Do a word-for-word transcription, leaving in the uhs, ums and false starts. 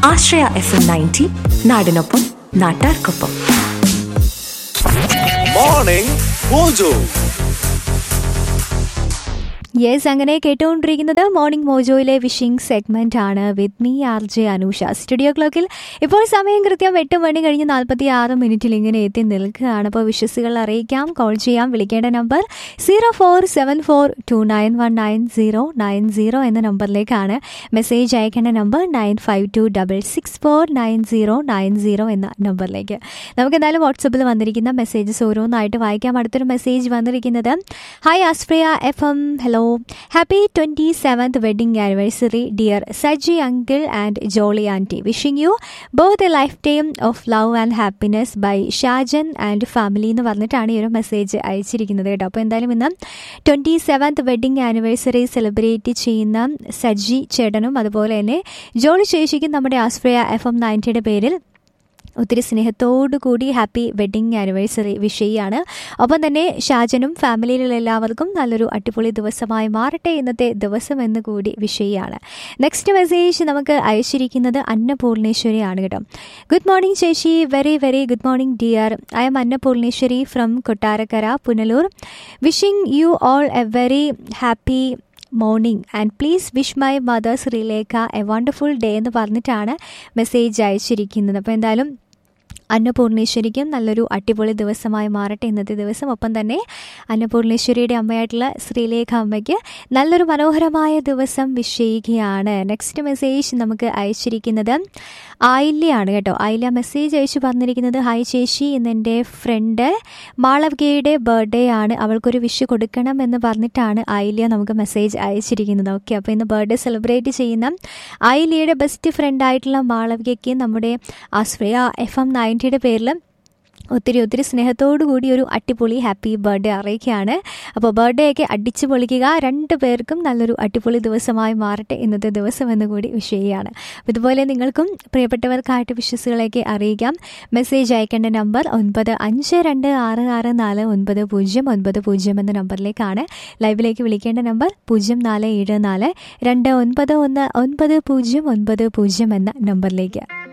ആശ്രയ F M ninety, നാടിനൊപ്പം നാട്ടാർക്കൊപ്പം. Morning mojo. Yes, അങ്ങനെ കേട്ടുകൊണ്ടിരിക്കുന്നത് മോർണിംഗ് മോജോയിലെ വിഷിംഗ് സെഗ്മെന്റ് ആണ് with me R J Anusha. Studio ക്ലോക്കിൽ ഇപ്പോൾ സമയം കൃത്യം എട്ട് മണി കഴിഞ്ഞ് നാൽപ്പത്തി ആറ് മിനിറ്റിൽ ഇങ്ങനെ എത്തി നിൽക്കുകയാണ്. അപ്പോൾ വിശ്വസികൾ അറിയിക്കാം, കോൾ ചെയ്യാം. വിളിക്കേണ്ട number zero four seven four to nine one nine zero nine zero എന്ന നമ്പറിലേക്കാണ്. മെസ്സേജ് അയക്കേണ്ട number nine five to double six four nine zero nine zero എന്ന നമ്പറിലേക്ക്. നമുക്ക് എന്തായാലും വാട്സപ്പിൽ വന്നിരിക്കുന്ന മെസ്സേജസ് ഓരോന്നായിട്ട് വായിക്കാം. അടുത്തൊരു മെസ്സേജ് വന്നിരിക്കുന്നത്, hi ആസ്പ്രിയ F M, hello, happy twenty-seventh wedding anniversary dear Saji uncle and Jolly auntie, wishing you both a lifetime of love and happiness by Shajan and family എന്ന് പറഞ്ഞിട്ടാണ് ഈ ഒരു മെസ്സേജ് അയച്ചിരിക്കുന്നത് കേട്ടോ. അപ്പോൾ എന്തായാലും ഇന്ന് twenty seventh wedding anniversary celebrate ചെയ്യുന്ന സജി ചേട്ടനും അതുപോലെ തന്നെ ജോളി ചേച്ചിക്കും നമ്മുടെ ആസ്പ്രിയ എഫ് എം നയൻറ്റിയുടെ പേരിൽ ഒത്തിരി സ്നേഹത്തോടു കൂടി ഹാപ്പി വെഡ്ഡിങ് ആനിവേഴ്സറി വിഷ് ചെയ്യാണ്. ഒപ്പം തന്നെ ഷാജനും ഫാമിലിയിലുള്ള എല്ലാവർക്കും നല്ലൊരു അടിപൊളി ദിവസമായി മാറട്ടെ ഇന്നത്തെ ദിവസം എന്ന് കൂടി വിഷ് ചെയ്യാണ്. നെക്സ്റ്റ് മെസ്സേജ് നമുക്ക് അയച്ചിരിക്കുന്നത് അന്നപൂർണേശ്വരിയാണ് കേട്ടോ. ഗുഡ് മോർണിംഗ് ചേച്ചി, very very good morning dear. I M Annapurneshwari from Kottarakkara, Punalur. Wishing you all A very happy morning and please wish my mother Sreelekha A wonderful day എന്ന് പറഞ്ഞിട്ടാണ് മെസ്സേജ് അയച്ചിരിക്കുന്നത്. അപ്പോൾ എന്തായാലും അന്നപൂർണേശ്വരിക്കും നല്ലൊരു അടിപൊളി ദിവസമായി മാറട്ടെ ഇന്നത്തെ ദിവസം. ഒപ്പം തന്നെ അന്നപൂർണേശ്വരിയുടെ അമ്മയായിട്ടുള്ള ശ്രീലേഖ അമ്മയ്ക്ക് നല്ലൊരു മനോഹരമായ ദിവസം വിഷ് ചെയ്യുകയാണ്. നെക്സ്റ്റ് മെസ്സേജ് നമുക്ക് അയച്ചിരിക്കുന്നത് ആയില്യാണ് കേട്ടോ. ആയില്യ മെസ്സേജ് അയച്ചു പറഞ്ഞിരിക്കുന്നത്, ഹായ് ചേച്ചി, ഇന്ന് എൻ്റെ ഫ്രണ്ട് മാളവികയുടെ ബർത്ത്ഡേ ആണ്, അവൾക്കൊരു വിഷ് കൊടുക്കണം എന്ന് പറഞ്ഞിട്ടാണ് ആയില്യ നമുക്ക് മെസ്സേജ് അയച്ചിരിക്കുന്നത്. ഓക്കെ, അപ്പോൾ ഇന്ന് ബർത്ത്ഡേ സെലിബ്രേറ്റ് ചെയ്യുന്ന ആയില്യയുടെ ബെസ്റ്റ് ഫ്രണ്ടായിട്ടുള്ള മാളവികയ്ക്ക് നമ്മുടെ ആസ്പ്രിയ എഫ് എം നയൻറ്റിയുടെ പേരിൽ ഒത്തിരി ഒത്തിരി സ്നേഹത്തോടു കൂടി ഒരു അടിപൊളി ഹാപ്പി ബർത്ത്ഡേ അറിയിക്കുകയാണ്. അപ്പോൾ ബർത്ത്ഡേ ഒക്കെ അടിച്ചു പൊളിക്കുക, രണ്ട് പേർക്കും നല്ലൊരു അടിപൊളി ദിവസമായി മാറട്ടെ ഇന്നത്തെ ദിവസം എന്ന് കൂടി വിഷ് ചെയ്യുകയാണ്. അപ്പോൾ ഇതുപോലെ നിങ്ങൾക്കും പ്രിയപ്പെട്ടവർക്കായിട്ട് വിശ്വസുകളെയൊക്കെ അറിയിക്കാം. മെസ്സേജ് അയക്കേണ്ട നമ്പർ ഒൻപത് അഞ്ച് രണ്ട് ആറ് ആറ് നാല് ഒൻപത് പൂജ്യം ഒൻപത് പൂജ്യം എന്ന നമ്പറിലേക്കാണ്. ലൈവിലേക്ക് വിളിക്കേണ്ട നമ്പർ പൂജ്യം നാല് ഏഴ് നാല് രണ്ട് ഒൻപത് ഒന്ന് ഒൻപത് പൂജ്യം ഒൻപത് പൂജ്യം എന്ന നമ്പറിലേക്ക്.